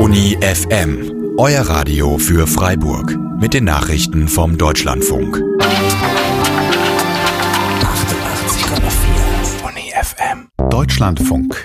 Uni FM, euer Radio für Freiburg mit den Nachrichten vom Deutschlandfunk. 88,4 Uni FM. Deutschlandfunk.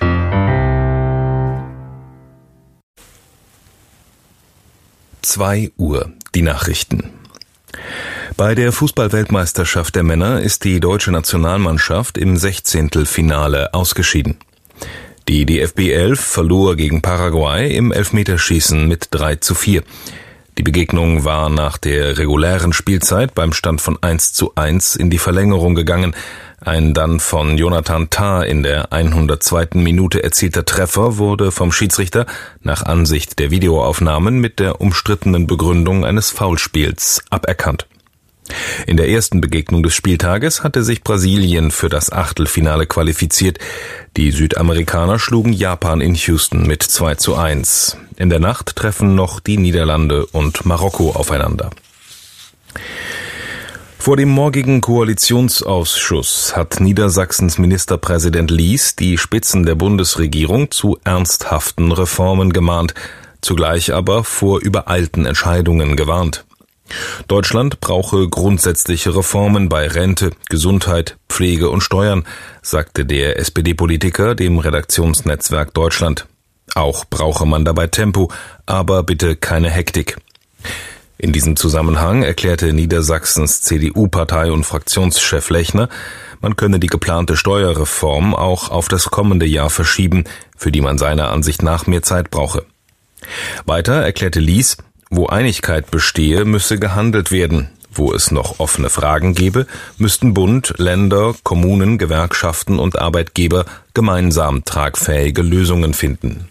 Uhr, die Nachrichten. Bei der Fußball-Weltmeisterschaft der Männer ist die deutsche Nationalmannschaft im 16. ausgeschieden. Die DFB 11 verlor gegen Paraguay im Elfmeterschießen mit 3:4. Die Begegnung war nach der regulären Spielzeit beim Stand von 1:1 in die Verlängerung gegangen. Ein dann von Jonathan Tah in der 102. Minute erzielter Treffer wurde vom Schiedsrichter nach Ansicht der Videoaufnahmen mit der umstrittenen Begründung eines Foulspiels aberkannt. In der ersten Begegnung des Spieltages hatte sich Brasilien für das Achtelfinale qualifiziert. Die Südamerikaner schlugen Japan in Houston mit 2:1. In der Nacht treffen noch die Niederlande und Marokko aufeinander. Vor dem morgigen Koalitionsausschuss hat Niedersachsens Ministerpräsident Lies die Spitzen der Bundesregierung zu ernsthaften Reformen gemahnt, zugleich aber vor übereilten Entscheidungen gewarnt. Deutschland brauche grundsätzliche Reformen bei Rente, Gesundheit, Pflege und Steuern, sagte der SPD-Politiker dem Redaktionsnetzwerk Deutschland. Auch brauche man dabei Tempo, aber bitte keine Hektik. In diesem Zusammenhang erklärte Niedersachsens CDU-Partei- und Fraktionschef Lechner, man könne die geplante Steuerreform auch auf das kommende Jahr verschieben, für die man seiner Ansicht nach mehr Zeit brauche. Weiter erklärte Lies, wo Einigkeit bestehe, müsse gehandelt werden. Wo es noch offene Fragen gebe, müssten Bund, Länder, Kommunen, Gewerkschaften und Arbeitgeber gemeinsam tragfähige Lösungen finden.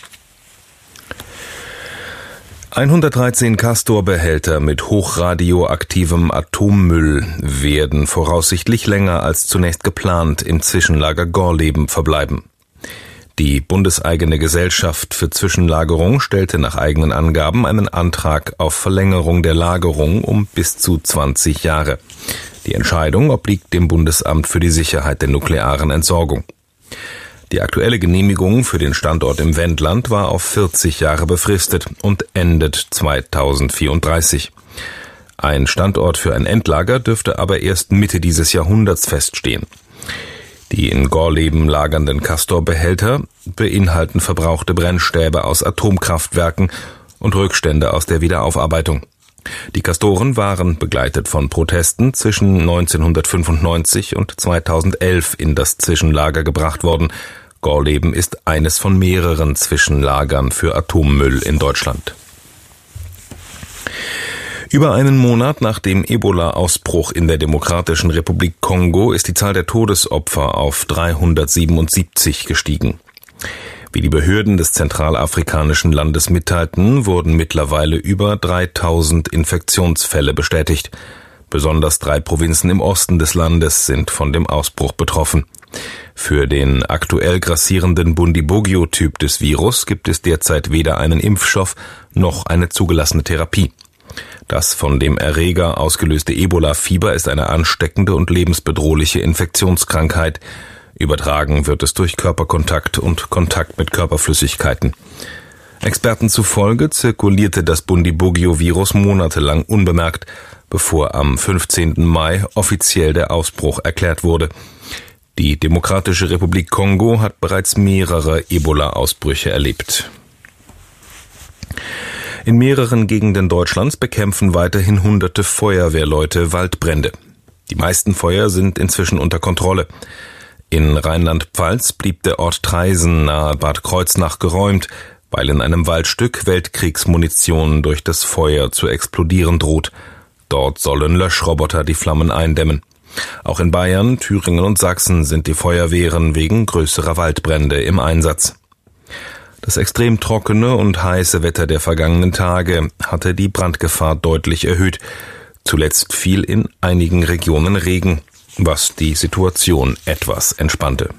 113 Castor-Behälter mit hochradioaktivem Atommüll werden voraussichtlich länger als zunächst geplant im Zwischenlager Gorleben verbleiben. Die bundeseigene Gesellschaft für Zwischenlagerung stellte nach eigenen Angaben einen Antrag auf Verlängerung der Lagerung um bis zu 20 Jahre. Die Entscheidung obliegt dem Bundesamt für die Sicherheit der nuklearen Entsorgung. Die aktuelle Genehmigung für den Standort im Wendland war auf 40 Jahre befristet und endet 2034. Ein Standort für ein Endlager dürfte aber erst Mitte dieses Jahrhunderts feststehen. Die in Gorleben lagernden Castor-Behälter beinhalten verbrauchte Brennstäbe aus Atomkraftwerken und Rückstände aus der Wiederaufarbeitung. Die Castoren waren, begleitet von Protesten, zwischen 1995 und 2011 in das Zwischenlager gebracht worden. Gorleben ist eines von mehreren Zwischenlagern für Atommüll in Deutschland. Über einen Monat nach dem Ebola-Ausbruch in der Demokratischen Republik Kongo ist die Zahl der Todesopfer auf 377 gestiegen. Wie die Behörden des zentralafrikanischen Landes mitteilten, wurden mittlerweile über 3000 Infektionsfälle bestätigt. Besonders 3 Provinzen im Osten des Landes sind von dem Ausbruch betroffen. Für den aktuell grassierenden Bundibugyo-Typ des Virus gibt es derzeit weder einen Impfstoff noch eine zugelassene Therapie. Das von dem Erreger ausgelöste Ebola-Fieber ist eine ansteckende und lebensbedrohliche Infektionskrankheit. Übertragen wird es durch Körperkontakt und Kontakt mit Körperflüssigkeiten. Experten zufolge zirkulierte das Bundibugyo-Virus monatelang unbemerkt, bevor am 15. Mai offiziell der Ausbruch erklärt wurde. Die Demokratische Republik Kongo hat bereits mehrere Ebola-Ausbrüche erlebt. In mehreren Gegenden Deutschlands bekämpfen weiterhin hunderte Feuerwehrleute Waldbrände. Die meisten Feuer sind inzwischen unter Kontrolle. In Rheinland-Pfalz blieb der Ort Traisen nahe Bad Kreuznach geräumt, weil in einem Waldstück Weltkriegsmunition durch das Feuer zu explodieren droht. Dort sollen Löschroboter die Flammen eindämmen. Auch in Bayern, Thüringen und Sachsen sind die Feuerwehren wegen größerer Waldbrände im Einsatz. Das extrem trockene und heiße Wetter der vergangenen Tage hatte die Brandgefahr deutlich erhöht. Zuletzt fiel in einigen Regionen Regen, was die Situation etwas entspannte.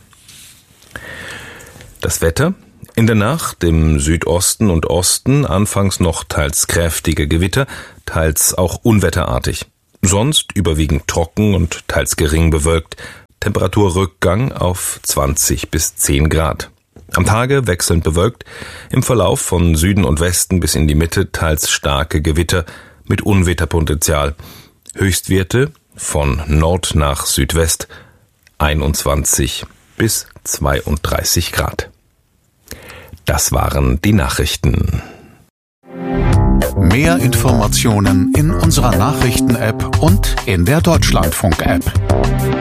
Das Wetter? In der Nacht im Südosten und Osten anfangs noch teils kräftige Gewitter, teils auch unwetterartig. Sonst überwiegend trocken und teils gering bewölkt. Temperaturrückgang auf 20 bis 10 Grad. Am Tage wechselnd bewölkt, im Verlauf von Süden und Westen bis in die Mitte teils starke Gewitter mit Unwetterpotenzial. Höchstwerte von Nord nach Südwest 21 bis 32 Grad. Das waren die Nachrichten. Mehr Informationen in unserer Nachrichten-App und in der Deutschlandfunk-App.